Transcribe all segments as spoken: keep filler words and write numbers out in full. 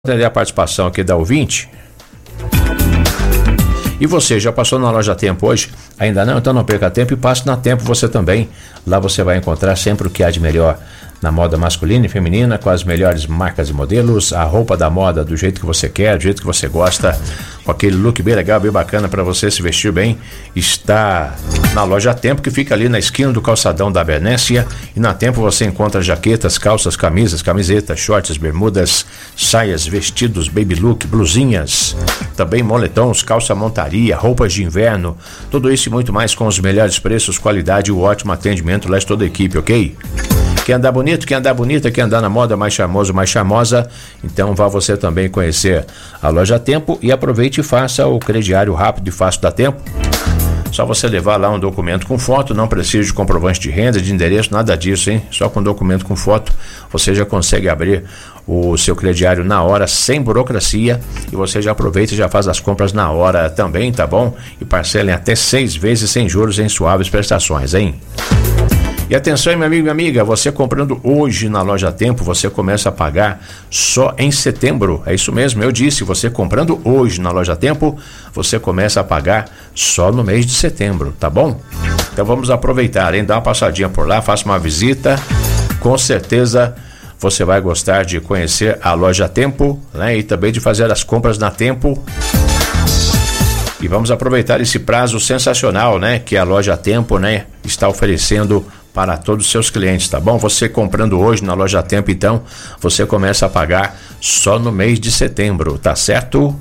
Atender a participação aqui da ouvinte. E você, já passou na loja Tempo hoje? Ainda não? Então não perca tempo e passe na Tempo você também. Lá você vai encontrar sempre o que há de melhor na moda masculina e feminina, com as melhores marcas e modelos, a roupa da moda do jeito que você quer, do jeito que você gosta, com aquele look bem legal, bem bacana para você se vestir bem. Está na loja Tempo, que fica ali na esquina do calçadão da Bernécia. E na Tempo você encontra jaquetas, calças, camisas, camisetas, shorts, bermudas, saias, vestidos, baby look, blusinhas, também moletons, calça montaria, roupas de inverno, tudo isso e muito mais com os melhores preços, qualidade e o ótimo atendimento lá de toda a equipe, ok? Quer andar bonito, quer andar bonita, quer andar na moda mais charmoso, mais charmosa, então vá você também conhecer a loja Tempo e aproveite e faça o crediário rápido e fácil da Tempo. Só você levar lá um documento com foto, não precisa de comprovante de renda, de endereço, nada disso, hein? Só com documento com foto você já consegue abrir o seu crediário na hora, sem burocracia, e você já aproveita e já faz as compras na hora também, tá bom? E parcela em até seis vezes sem juros em suaves prestações, hein? E atenção, meu amigo e minha amiga, você comprando hoje na loja Tempo, você começa a pagar só em setembro. É isso mesmo, eu disse, você comprando hoje na loja Tempo, você começa a pagar só no mês de setembro, tá bom? Então vamos aproveitar, hein? Dá uma passadinha por lá, faça uma visita, com certeza você vai gostar de conhecer a loja Tempo, né? E também de fazer as compras na Tempo. E vamos aproveitar esse prazo sensacional, né? Que a loja Tempo, né, está oferecendo para todos os seus clientes, tá bom? Você comprando hoje na loja Tempo, então, você começa a pagar só no mês de setembro, tá certo?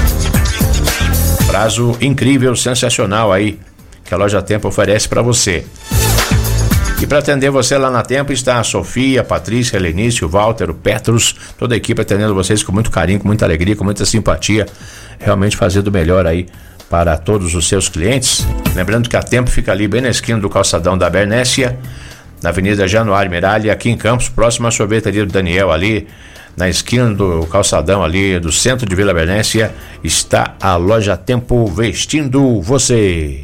Prazo incrível, sensacional aí, que a loja Tempo oferece para você. E para atender você lá na Tempo está a Sofia, a Patrícia, a Helenice, o Walter, o Petrus, toda a equipe atendendo vocês com muito carinho, com muita alegria, com muita simpatia, realmente fazendo o melhor aí para todos os seus clientes. Lembrando que a Tempo fica ali bem na esquina do calçadão da Bernécia, na Avenida Januário Miralha, aqui em Campos, próximo à sorveteria do Daniel, ali na esquina do calçadão ali do centro de Vila Bernécia, está a loja Tempo vestindo você.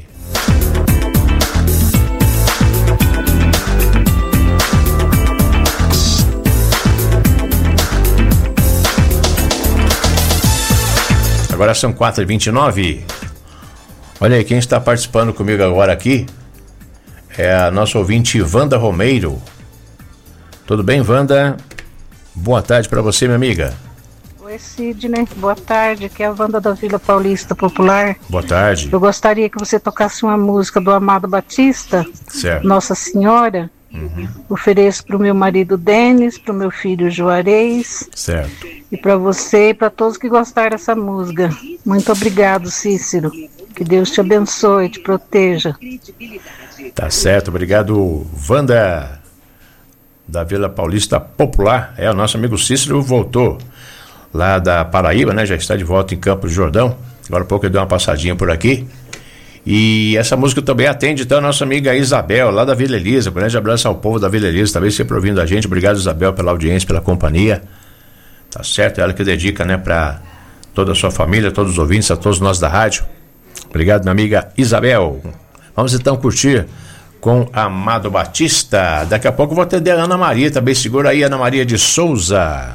Agora são quatro e vinte e nove. Olha aí, quem está participando comigo agora aqui é a nossa ouvinte Wanda Romeiro. Tudo bem, Wanda? Boa tarde para você, minha amiga. Oi, Sidney. Boa tarde. Aqui é a Wanda da Vila Paulista Popular. Boa tarde. Eu gostaria que você tocasse uma música do Amado Batista, certo. Nossa Senhora. Uhum. Ofereço para o meu marido Denis, para o meu filho Juarez. Certo. E para você e para todos que gostaram dessa música. Muito obrigado, Cícero. Que Deus te abençoe, te proteja. Tá certo, obrigado, Wanda da Vila Paulista Popular. É, o nosso amigo Cícero voltou lá da Paraíba, né? Já está de volta em Campos do Jordão. Agora há pouco ele deu uma passadinha por aqui. E essa música também atende então a nossa amiga Isabel, lá da Vila Elisa. Um grande abraço ao povo da Vila Elisa, também sempre ouvindo a gente. Obrigado, Isabel, pela audiência, pela companhia. Tá certo? Ela que dedica, né, para toda a sua família, todos os ouvintes, a todos nós da rádio. Obrigado, minha amiga Isabel. Vamos então curtir com Amado Batista. Daqui a pouco eu vou atender a Ana Maria, também segura aí, Ana Maria de Souza.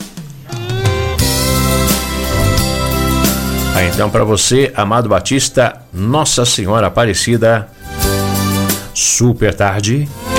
Aí então para você, Amado Batista, Nossa Senhora Aparecida, Super Tarde.